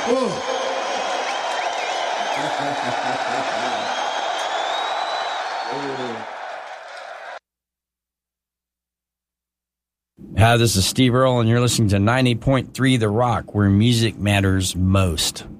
Hi, this is Steve Earle, and you're listening to 90.3 The Rock, where music matters most.